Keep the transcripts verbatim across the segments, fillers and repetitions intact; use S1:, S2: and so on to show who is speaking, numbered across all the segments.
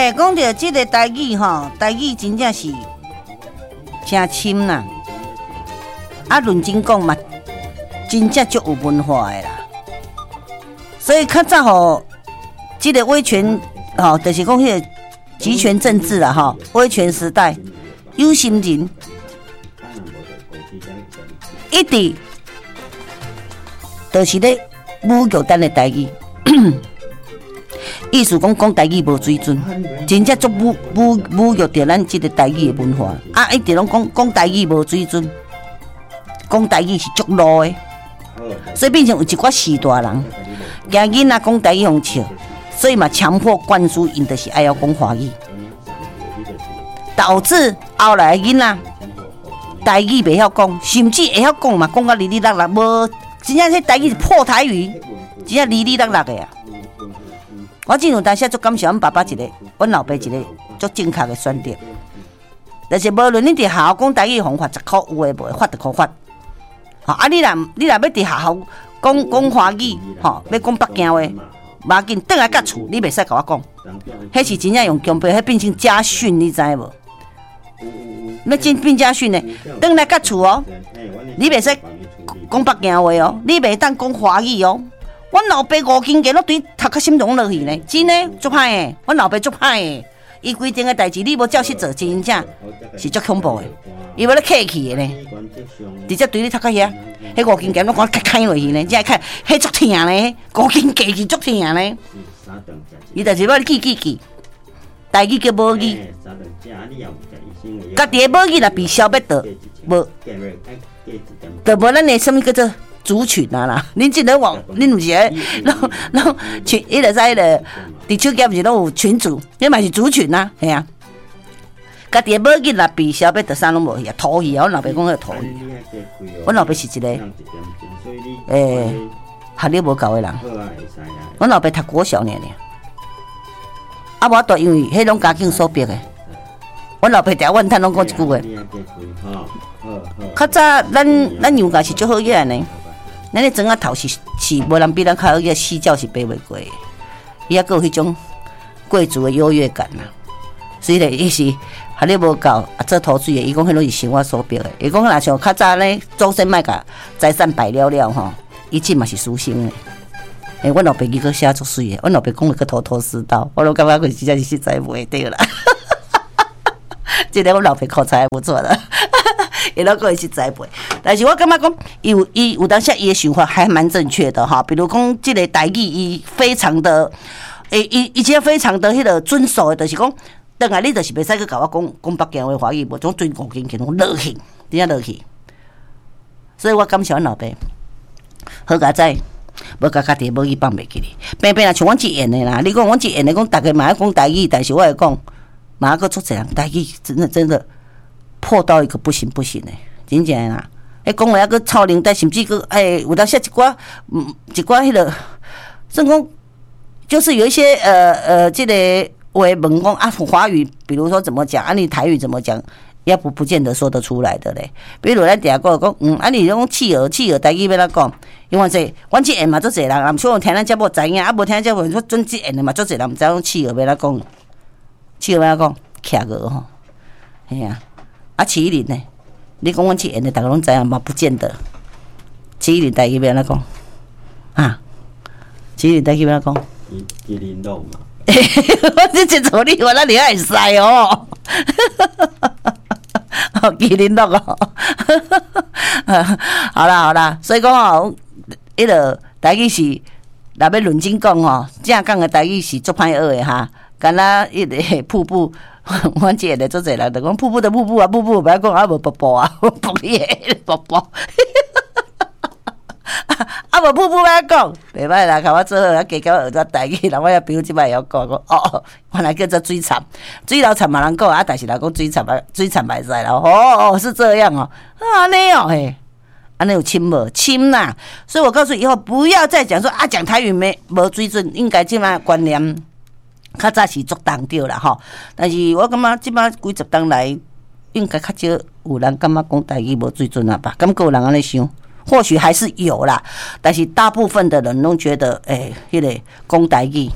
S1: 诶，讲到即个台语吼，台语真正是真深啦。啊，认真讲嘛，真正足有文化的啦。所以较早吼，即个威权吼，就是讲迄个集权政治啦吼，威权时代，有心人一直就是咧侮辱咱的台语。意思讲讲台语无水准，真正足侮侮侮辱着咱即个台语的文化。啊，一直拢讲讲台语无水准，讲台语是足路的，所以变成有一寡士大人，惊囡仔讲台语互笑，所以嘛强迫灌输因就是爱要讲华语，导致后来囡仔台语袂晓讲，甚至会晓讲嘛，讲到哩哩啦啦，无真正迄台语是破台语，真正哩哩啦啦的啊。我真有当时足感谢阮爸爸一个，阮老爸一个足正确的选择，就是无论你伫学校讲台语，方法十箍有诶无，发就箍发。吼啊，你若你若要伫学校讲讲华语，吼，要讲北京话，无要紧，转来甲厝你袂使甲我讲，迄是真正用强迫，迄变成家训，你知无？要真变家训呢，转来甲厝哦，你袂使讲北京话哦，你袂当讲华语哦。阮老爸五斤鸡都对头壳心拢落去呢，真诶，足歹诶。阮老爸足歹诶，伊规定诶代志，你无照去做，真正是足恐怖诶。伊要咧客气诶呢，直接对你头壳遐，迄五斤鸡拢讲开开落去呢，真系开，迄足疼呢，五斤鸡是足疼呢。伊就是要记记记，台语叫母语，家己诶母语若被消灭掉，无，就无咱诶什么叫做。族群啊啦，恁即个网，恁有是诶，拢拢群，伊就在迄个伫手机毋是拢有群组，迄嘛是族群啊，系啊。家己诶母语若被消灭，就啥拢无去啊，土去啊！阮老爸讲迄土去，阮老爸是一个诶，学历无够诶人。阮老爸读国小尔尔，啊无都因为迄种家境所逼诶。阮老爸条阮摊拢讲一句话，较早咱咱娘家是足好养呢。咱咧庄仔头是是无人比咱较好个死鸟是爬袂过的，伊还佫有迄种贵族的优越感啦。所以咧，伊是学历无够，啊做土水的，伊讲迄拢是生活所逼的。伊讲若像较早咧，祖先莫甲财产败了了吼，伊即嘛是私生的。诶、欸，阮老爸伊佫写足水的，阮老爸讲的佫头头是道，我拢感觉佢真正是实在袂对啦。即个阮老爸口才还不错的。伊拢讲伊是栽培，但是我感觉讲，伊有伊有当下伊的想法还蛮正确的哈。比如讲，即个台语伊非常的，诶，伊伊且非常的迄个遵守的，就是讲，等下你就是袂使去甲我讲讲北京话华语，无种追五斤斤，拢落去，真正落去。所以我感谢阮老爸，好佳哉，无甲家己母语放袂记哩。偏偏啊，像阮即演的啦，你讲阮即演的讲，大家嘛爱讲台语，但是我会讲，嘛还佫做侪人台语，真的真的。破到一个不行不行的，真正啦！哎，讲话还佫超龄，但甚至佫哎，有当写一寡嗯一寡迄个，甚至讲就是有一些呃呃，这个话问讲啊华语，比如说怎么讲，啊你台语怎么讲，也不不见得说得出来的嘞。比如咱底下讲讲，嗯，啊你讲企鹅企鹅台语要哪讲？因为这阮即下嘛做侪人，啊，所以听咱节目知影，啊无听咱节目说准即下的嘛做侪人毋知讲企鹅要哪讲，企鹅要哪讲？徛鹅吼，嘿啊。啊，麒麟呢？你讲阮去演的，大家拢知影嘛？不见得。麒麟台语要安怎讲？啊，麒麟台语要安怎讲？麒麟肉嘛。我这真错你，我那里会使哦。哦，麒麟肉哦。好啦好啦，所以讲哦，迄个台语是，若要认真讲哦，正讲的台语是足歹学的哈。敢若迄个瀑布。我即个做侪人就讲瀑布的瀑布啊，瀑布不要讲啊，无瀑布啊，瀑布的瀑布，啊无瀑布要讲，袂歹啦，甲我做好啊，加到学咗台语，人我也比如即摆会晓讲，讲哦，原来叫做水产，水老产嘛人讲啊，但是人讲水产啊，水产袂使啦，哦哦是这样哦，啊安尼哦嘿，安尼有亲无亲啦，所以我告诉你以后不要再讲说啊讲台语没无水准，应该即摆观念。较早是足重着啦吼，但是我感觉即摆几十年来，应该较少有人感觉讲台语无水准啊吧？感觉有人安尼想，或许还是有啦，但是大部分的人拢觉得，诶、欸，迄、那个讲台语，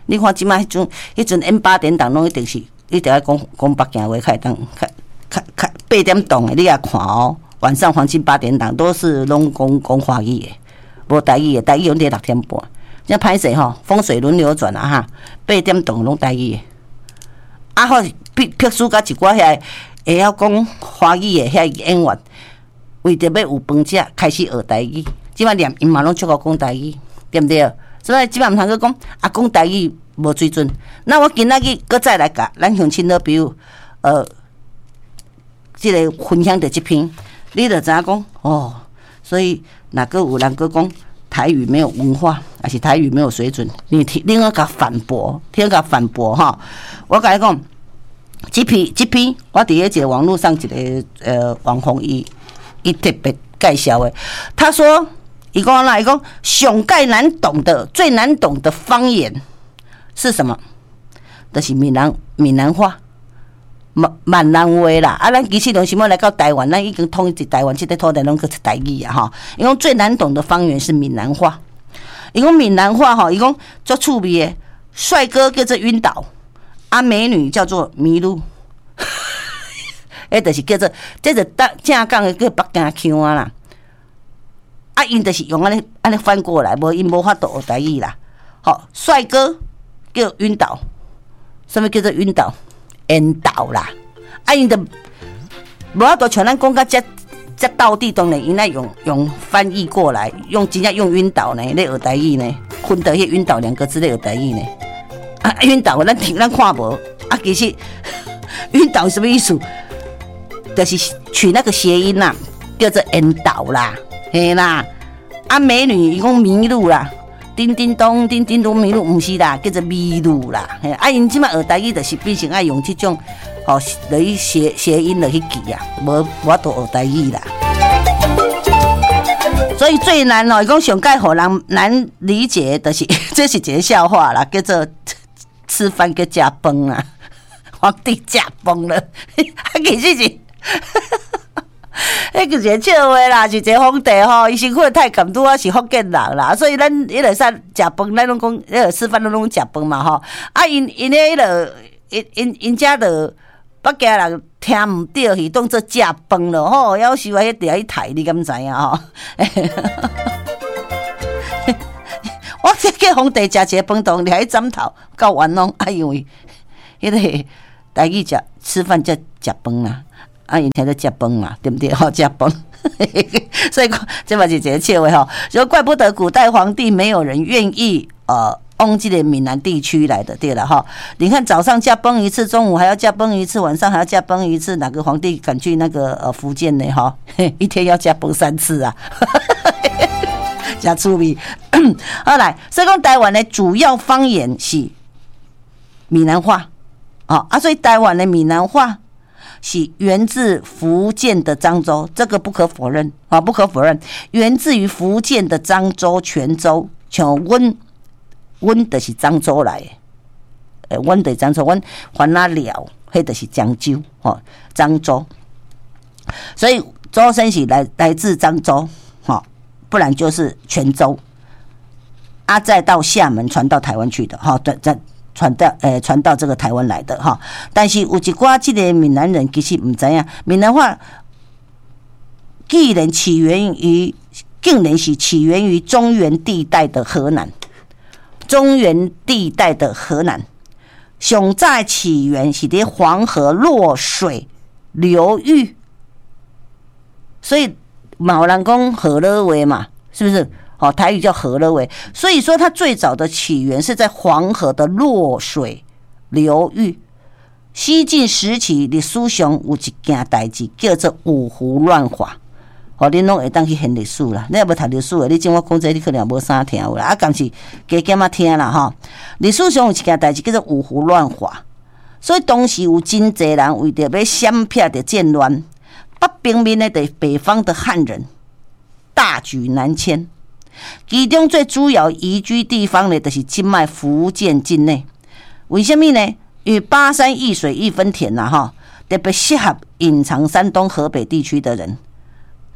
S1: 你看即摆迄种迄阵 N 八点档拢一定是一定要讲讲北京话，开当开开开八点档的，你也看哦。晚上黄金八点档都是拢讲讲华语的，无台语的，台语用得六点半。这歹势吼，风水轮流转啊哈，八点档拢台语的。啊好，辟辟出甲一寡遐会晓讲华语的遐演员，为着要有饭食，开始学台语。即摆连因嘛拢足够讲台语，对不对？所以即摆毋通去讲啊，讲台语无水准。那我今仔日搁再来甲咱乡亲好朋友，呃，即、這个分享的这篇，你就知影讲哦。所以若个有人搁讲台语没有文化，还是台语没有水准，你听，你要甲反驳，听甲反驳哈。我甲你讲，这篇这篇我伫一个网络上一个呃网红伊伊特别介绍的，他说。伊讲啦，伊讲上盖难懂的、最难懂的方言是什么？就是闽南闽南话、闽闽南话啦。啊，咱其实拢想要来到台湾，咱已经统一台湾，这个土地拢去台语啊哈。伊讲最难懂的方言是闽南话。伊讲闽南话吼，伊讲足趣味的，帅哥叫做晕倒，啊美女叫做迷路。诶，就是叫做，这就正正讲的叫北京腔啊啦。啊，因就是用安尼安尼翻过来，无因无法度学台语啦。好，帅哥叫晕倒，什么叫做晕倒？晕倒啦。啊，因就无法度像咱讲甲遮遮道地，当然因来用用翻译过来，用真正用晕倒呢，咧学台语呢，混得迄晕倒两个字咧学台语呢。啊，晕倒咱听咱看无，啊，其实晕倒什么意思？就是取那个谐音啦，叫做晕倒啦。嘿啦，啊美女伊讲迷路啦，叮叮咚叮叮咚迷路，毋是啦，叫做迷路啦。嘿，啊因即摆学台语就是变成爱用即种哦，来去谐谐音来去记啊，无无都学台语啦。所以最难哦，伊讲上盖互人难理解的是，这是一个笑话啦，叫做吃饭叫食饭啦，皇帝食饭了，啊其实是。迄个是笑话啦，是一个皇帝吼，伊身躯太监拄啊是福建人啦，所以咱迄个说食饭，咱拢讲迄个吃饭拢拢食饭嘛吼。啊，因因迄个因因因遮着北京人听毋着，是当做食饭咯吼，夭寿啊，迄地去抬，你敢知影吼？我这个皇帝食一个饭堂，你还枕头到完拢，啊，因为迄个台语食吃饭叫食饭啦。啊，因听到食饭嘛，对不对？吼，食饭，所以这嘛是一个笑话吼。就怪不得古代皇帝没有人愿意呃往这个闽南地区来的，对了哈。你看早上加崩一次，中午还要加崩一次，晚上还要加崩一次，哪个皇帝敢去那个呃福建呢？哈，一天要加崩三次啊，真趣味。好来，所以讲台湾的主要方言是闽南话，哦啊，所以台湾的闽南话。是源自福建的漳州，这个不可否认啊，不可否认，源自于福建的漳州、泉州，像阮，阮就是漳州来的，诶，阮对漳州，阮番仔寮，迄就是漳州哦，漳州，所以周深是来来自漳州，哈，不然就是泉州，啊，再到厦门传到台湾去的，哈，在在。传到诶，传到这个台湾来的哈，但是有一寡这个闽南人其实唔知影，闽南话既然起源于，竟然是起源于中原地带的河南，中原地带的河南，上早起源是伫黄河落水流域，所以嘛有人讲河洛话嘛，是不是？哦，台语叫河洛话，所以说它最早的起源是在黄河的落水流域。西晋时期历史上有一件代志叫做五胡乱华，哦，恁拢会当去现历史啦。你也无读历史的，你怎我讲这你可能无啥听有啦，啊，敢是加减啊听啦哈。历史上有一件代志叫做五胡乱华，所以当时有真侪人为着要闪避着战乱，北平面的北方的汉人大举南迁。其中最主要移居地方呢，就是今麦福建境内。为什么呢？因为巴山易水一分田呐，哈，特别适合隐藏山东、河北地区的人。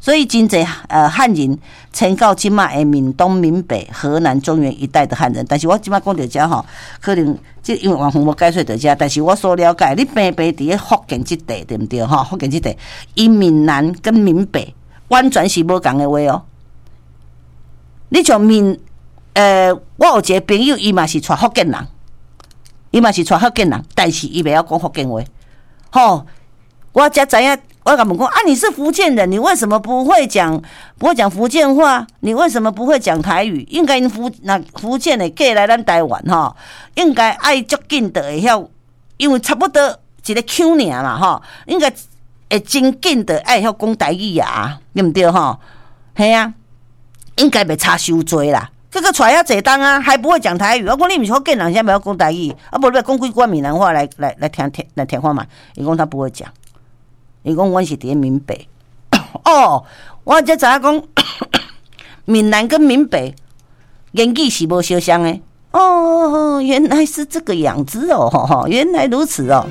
S1: 所以真侪呃汉人迁到即马的闽东、闽北、河南、中原一带的汉人，但是我即马讲到遮吼，可能即因为王宏无解说到遮，但是我所了解，你平平伫咧福建即地对毋对吼？福建即地，伊闽南跟闽北完全是无共的话哦。你像闽呃，我有一个朋友，伊嘛是带福建人，伊嘛是带福建人，但是伊袂晓讲福建话，吼。我才知影，我甲问讲啊，你是福建人，你为什么不会讲不会讲福建话？你为什么不会讲台语？应该因福那福建的过来咱台湾吼，应该爱足紧的会晓，因为差不多一个腔尔嘛吼，应该会真紧的爱晓讲台语啊，对毋对吼？系啊，应该袂差伤多啦。这个带遐济当啊，还不会讲台语。我讲你毋是福建人，现在袂晓讲台语，啊，无你讲几句闽南话来来来听听来听看嘛。伊讲他不会讲。伊讲阮是伫闽北，哦，我才知影讲闽南跟闽北言语是无相像的。哦，原来是这个样子哦，吼，原来如此哦。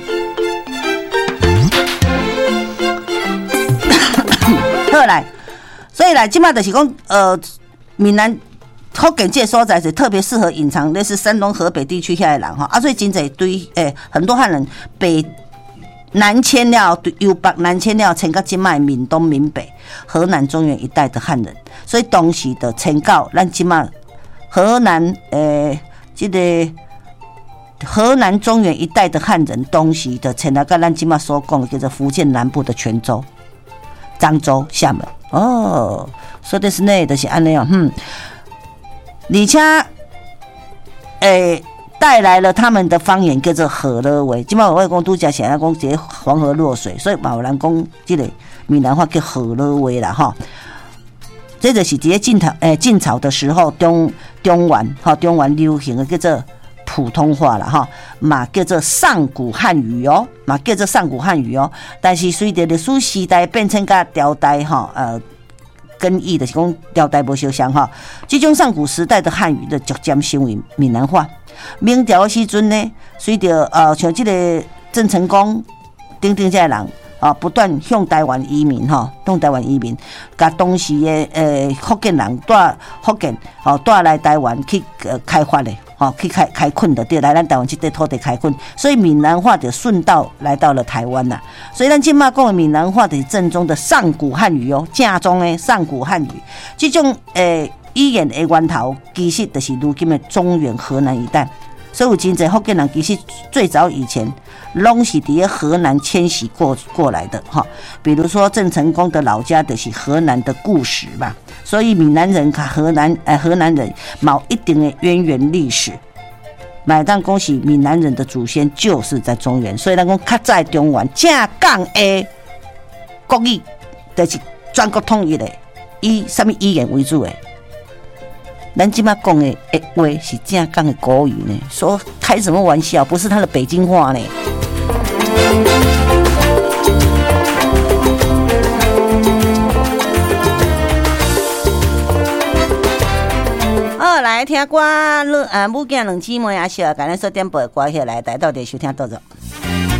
S1: 好来，所以来即马就是讲，呃，闽南福建这所在是特别适合隐藏，类似山东、河北地区遐的人哈，啊，所以真侪对诶、欸，很多汉人北。南迁了，由北南迁了，迁到今麦闽东、闽北、河南、中原一带的汉人，所以当时的迁到咱今麦河南，诶，这个河南、中原一带的汉人，当时的迁到咱今麦所讲的叫做福建南部的泉州、漳州、厦门。哦，说的是那，就是安尼哦，嗯，而且，诶。带来了他们的方言叫做河勒话，即摆我讲拄则是安讲一个黄河落水，所以嘛有人讲即个闽南话叫河勒话啦吼。这就是伫咧晋朝诶晋朝的时候，中中原吼中原流行的叫做普通话啦吼，嘛叫做上古汉语哦，嘛叫做上古汉语哦。但是随着历史时代变迁甲朝代吼呃。跟意的是讲朝代无相像哈，这种上古时代的汉语的逐渐成为闽南话。明朝的时阵呢，随着呃像这个郑成功等等这些人啊，不断向台湾移民哈，向台湾移民，甲当时的呃福建人带福建哦带来台湾去呃开发的。哦，去开开垦的，对，来咱台湾这块土地开垦，所以闽南话就顺道来到了台湾啦。所以咱今嘛讲的闽南话就是正宗的上古汉语哦，正宗的上古汉语。这种诶语言的源头，其实就是如今的中原河南一带。所以有真侪福建人其实最早以前拢是伫河南迁徙过过来的哈。比如说郑成功的老家就是河南的固始嘛。所以闽南人和河南呃河南人冇一定的渊源历史，买当恭喜闽南人的祖先就是在中原，所以咱讲较在中原正港的国语，就是全国统一的，以什么语言为主的？咱今麦讲的话是正港的国语呢，说开什么玩笑？不是他的北京话呢。好，来听歌，呃，母囝两姊妹啊，小，甲咱说点播歌起来，带到底收听到着。